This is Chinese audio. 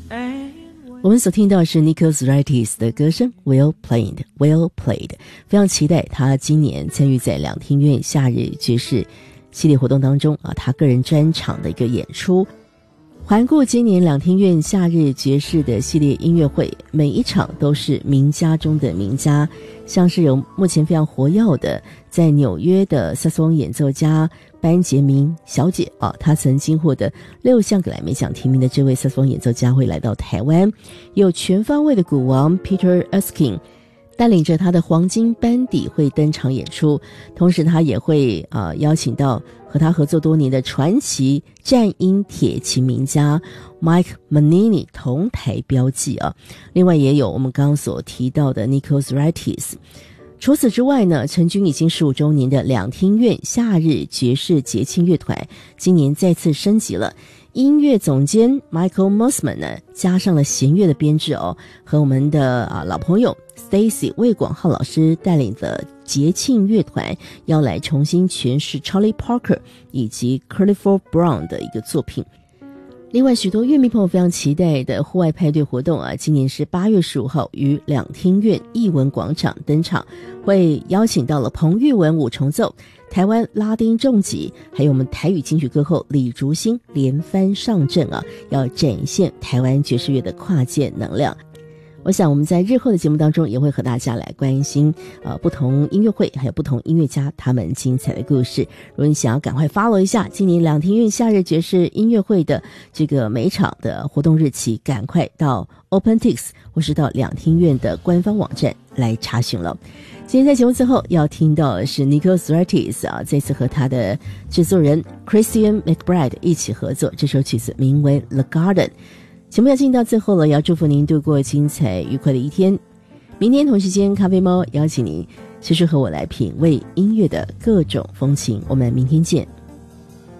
我们所听到的是 Nicholas Wrightis 的歌声 Well Played Well Played， 非常期待他今年参与在两厅院夏日爵士系列活动当中他个人专场的一个演出。环顾今年两厅院夏日爵士的系列音乐会，每一场都是名家中的名家，像是有目前非常活跃的在纽约的萨克斯风演奏家班杰明小姐她曾经获得6项格莱美奖提名的这位萨克斯风演奏家会来到台湾，有全方位的鼓王 Peter Erskine带领着他的黄金班底会登场演出，同时他也会邀请到和他合作多年的传奇战音铁琴名家 Mike Manini 同台标记另外也有我们刚刚所提到的 Nicholas Wrightis。除此之外呢，成军已经15周年的两厅院夏日爵士节庆乐团今年再次升级了，音乐总监 Michael Mosman 呢加上了弦乐的编制和我们的老朋友 Stacy 魏广浩老师带领的节庆乐团要来重新诠释 Charlie Parker 以及 Clifford Brown 的一个作品。另外许多乐迷朋友非常期待的户外派对活动今年是8月15号于两厅院艺文广场登场，会邀请到了彭玉文五重奏、台湾拉丁重击，还有我们台语金曲歌后李竹新连番上阵要展现台湾爵士乐的跨界能量。我想我们在日后的节目当中也会和大家来关心不同音乐会还有不同音乐家他们精彩的故事。如果你想要赶快 follow 一下今年两厅院夏日爵士音乐会的这个每场的活动日期，赶快到 OpenTix 或是到两厅院的官方网站来查询了。今天在节目最后要听到的是 Nicholas Wrightis 这次和他的制作人 Christian McBride 一起合作，这首曲子名为 The Garden。节目要进到最后了，也要祝福您度过精彩愉快的一天。明天同时间，咖啡猫邀请您持续和我来品味音乐的各种风情。我们明天见。